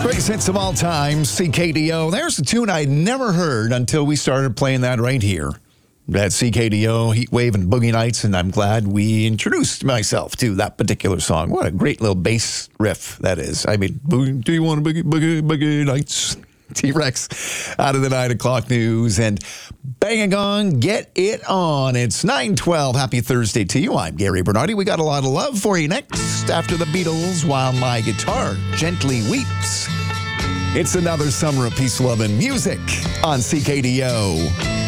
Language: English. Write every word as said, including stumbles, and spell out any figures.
Greatest hits of all time, C K D O. There's a tune I'd never heard until we started playing that right here. That's C K D O, Heat Wave, and Boogie Nights, and I'm glad we introduced myself to that particular song. What a great little bass riff that is. I mean, do you want to boogie, boogie, boogie nights? T-Rex out of the nine o'clock news, and bang a gong, get it on. It's nine twelve. Happy Thursday to you. I'm Gary Bernardi. We got a lot of love for you next after the Beatles, While My Guitar Gently Weeps. It's another summer of peace, love, and music on C K D O.